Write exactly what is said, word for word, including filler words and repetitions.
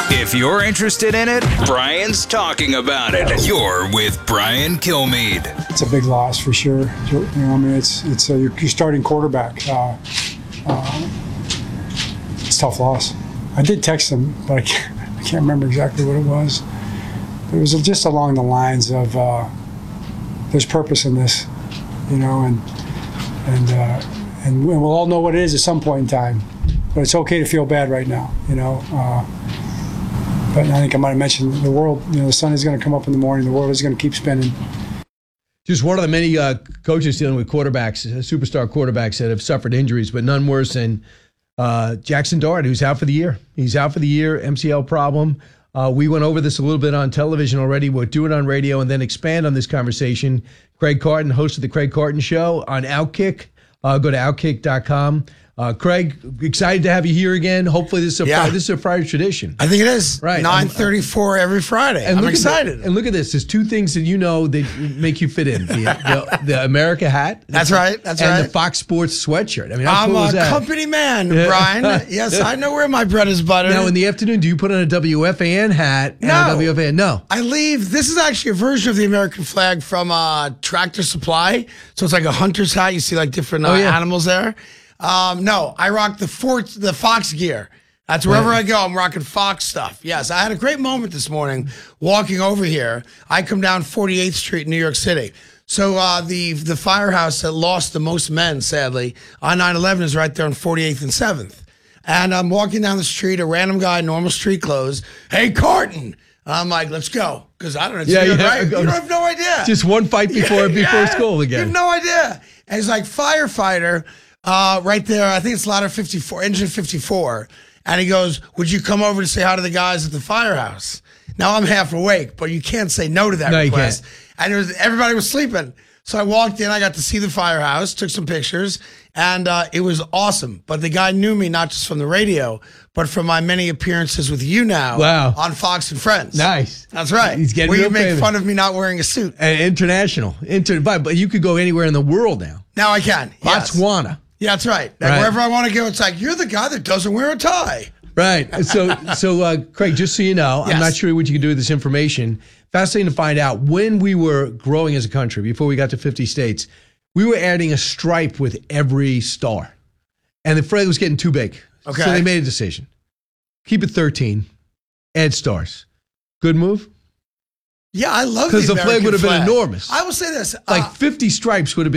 If you're interested in it, Brian's talking about it. You're with Brian Kilmeade. It's a big loss for sure. You know, I mean, it's it's a, you're starting quarterback. Uh, uh, it's a tough loss. I did text him, but I can't, I can't remember exactly what it was. It was just along the lines of uh, there's purpose in this, you know, and and uh, and we'll all know what it is at some point in time. But it's okay to feel bad right now, you know. Uh, but I think I might have mentioned the world, you know, the sun is going to come up in the morning. The world is going to keep spinning. Just one of the many uh, coaches dealing with quarterbacks, uh, superstar quarterbacks that have suffered injuries, but none worse than uh, Jackson Dart, who's out for the year. He's out for the year, M C L problem. Uh, we went over this a little bit on television already. We'll do it on radio and then expand on this conversation. Craig Carton, host of the Craig Carton Show on Outkick. Uh, go to outkick dot com. Uh, Craig, excited to have you here again. Hopefully this is a yeah. Friday, this is a Friday tradition. I think it is. Right. nine thirty-four every Friday. And I'm excited. The, and look at this. There's two things that you know that make you fit in. The, the, the America hat. That's right. That's and right. And the Fox Sports sweatshirt. I mean, how I'm cool is a that? company man, Brian. Yes, I know where my bread is buttered. Now, in the afternoon, do you put on a W F A N hat and no. a W F A N? No. I leave. This is actually a version of the American flag from uh, Tractor Supply. So it's like a hunter's hat. You see like different uh, oh, yeah. animals there. Um, no, I rock the Fort, the Fox gear. That's wherever right. I go, I'm rocking Fox stuff. Yes, I had a great moment this morning walking over here. I come down forty-eighth Street in New York City. So uh, the the firehouse that lost the most men, sadly, on nine eleven is right there on forty-eighth and seventh. And I'm walking down the street, a random guy, normal street clothes. Hey, Carton. I'm like, let's go. Because I don't know. It's yeah, New York, yeah, right? You don't have no idea. Just one fight before yeah, before yeah. school again. You have no idea. And he's like, firefighter. Uh, right there, I think it's ladder fifty-four, engine fifty-four. And he goes, would you come over to say hi to the guys at the firehouse? Now, I'm half awake, but you can't say no to that no, request. And it was, everybody was sleeping. So I walked in, I got to see the firehouse, took some pictures, and uh, it was awesome. But the guy knew me not just from the radio, but from my many appearances with you now wow. on Fox and Friends. Nice. That's right. He's getting Where you real make famous. fun of me not wearing a suit. And international. Inter- but, but you could go anywhere in the world now. Now I can. Yes. Botswana. Yeah, that's right. And right. wherever I want to go, it's like, you're the guy that doesn't wear a tie. Right. So, so uh, Craig, just so you know, yes. I'm not sure what you can do with this information. Fascinating to find out. When we were growing as a country, before we got to fifty states, we were adding a stripe with every star. And the flag was getting too big. Okay. So they made a decision. Keep it thirteen. Add stars. Good move? Yeah, I love the Because the flag American would have been flag. enormous. I will say this. Like uh, fifty stripes would have been